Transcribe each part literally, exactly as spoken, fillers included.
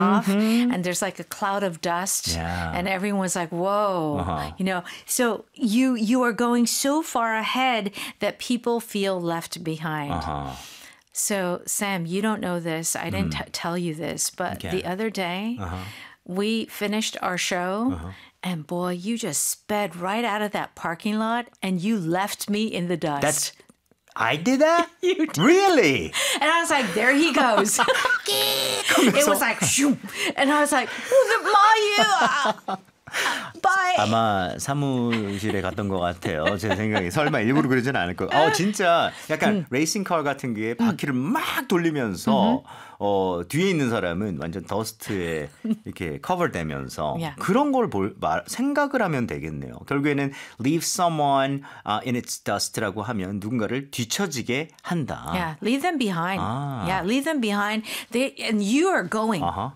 off and there's like a cloud of dust Yeah. and everyone's like, whoa, Uh-huh. you know, so you, you are going so far ahead that people feel left behind. Uh-huh. So Sam, you don't know this. I didn't t- tell you this, but Okay. the other day Uh-huh. we finished our show and boy, you just sped right out of that parking lot and you left me in the dust. That's I did that? You did. Really? And I was like, there he goes. It was like, shoo. And I was like, 마유. Bye. 아마 사무실에 갔던 것 같아요. 제 생각에 설마 일부러 그러진 않을 거예요. 어, 진짜 약간 레이싱카 같은 게 바퀴를 막 돌리면서 어, 뒤에 있는 사람은 완전 더스트에 이렇게 커버되면서 Yeah. 그런 걸 볼, 말, 생각을 하면 되겠네요. 결국에는 leave someone uh, in its dust라고 하면 누군가를 뒤처지게 한다. Yeah, leave them behind. 아. Yeah, leave them behind. They and you are going. 아하.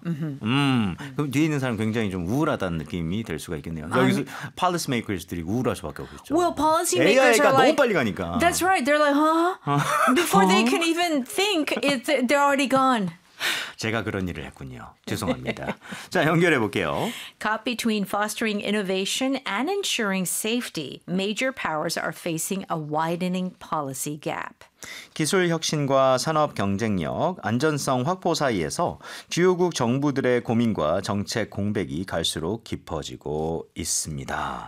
음. 그럼 뒤에 있는 사람 굉장히 좀 우울하다는 느낌이 될 수가 있겠네요. 여기서 policy makers들이 우울할 수밖에 없겠죠. Well, policymakers 에이아이가 are 너무 like, 빨리 가니까. that's right. They're like, huh? Before they can even think, it, they're already gone. 제가 그런 일을 했군요. 죄송합니다. 자, 연결해 볼게요. Caught between fostering innovation and ensuring safety, major powers are facing a widening policy gap. 기술 혁신과 산업 경쟁력, 안전성 확보 사이에서 주요국 정부들의 고민과 정책 공백이 갈수록 깊어지고 있습니다.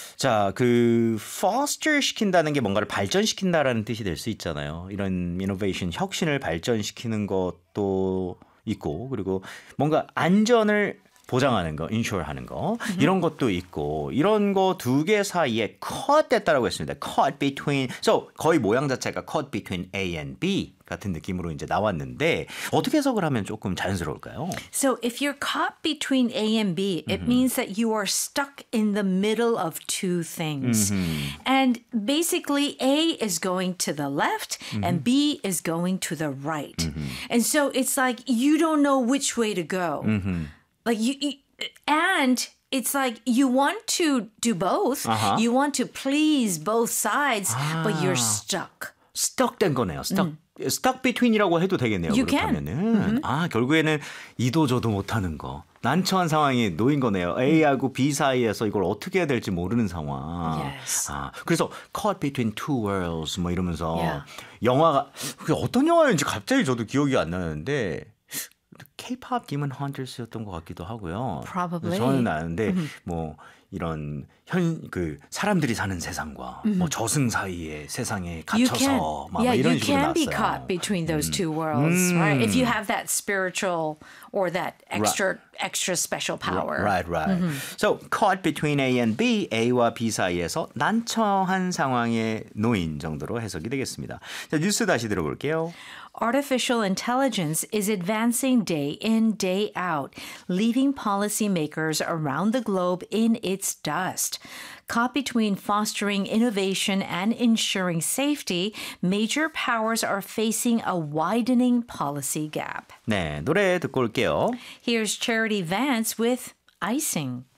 자, 그 foster 시킨다는 게 뭔가를 발전시킨다라는 뜻이 될 수 있잖아요. 이런 이노베이션, 혁신을 발전시키는 것도 있고 그리고 뭔가 안전을 보장하는 거, 인슈어하는 거 mm-hmm. 이런 것도 있고 이런 거 두 개 사이에 caught 됐다라고 했습니다. caught between, so 거의 모양 자체가 caught between A and B 같은 느낌으로 이제 나왔는데 어떻게 해석을 하면 조금 자연스러울까요? So if you're caught between A and B, it mm-hmm. means that you are stuck in the middle of two things. Mm-hmm. And basically A is going to the left mm-hmm. and B is going to the right. Mm-hmm. And so it's like you don't know which way to go. Mm-hmm. Like you, you, and it's like you want to do both. Uh-huh. You want to please both sides, 아. but you're stuck. stuck 된 거네요. stuck. 음. stuck between이라고 해도 되겠네요. You 그렇다면은. can. 아, 결국에는 이도 저도 못하는 거. 난처한 상황에 놓인 거네요. A하고 B 사이에서 이걸 어떻게 해야 될지 모르는 상황. Yes. 아, 그래서 caught between two worlds 뭐 이러면서 Yeah. 영화가 그게 어떤 영화였는지 갑자기 저도 기억이 안 나는데 K-pop Demon Hunters였던 것 같기도 하고요. Probably. 저는 아는데 mm-hmm. 뭐 이런 현 그 사람들이 사는 세상과 mm-hmm. 뭐 저승 사이의 세상에 갇혀서 막 yeah, 이런 you 식으로 can be 나왔어요. caught between those two worlds, 음. right? If you have that spiritual or that extra right. extra special power. Right, right. Mm-hmm. So caught between A and B, A와 B 사이에서 난처한 상황에 놓인 정도로 해석이 되겠습니다. 자, 뉴스 다시 들어볼게요. Artificial intelligence is advancing day in, day out, leaving policymakers around the globe in its dust. Caught between fostering innovation and ensuring safety, major powers are facing a widening policy gap. 네, 노래 듣고 올게요. Here's Charity Vance with Icing.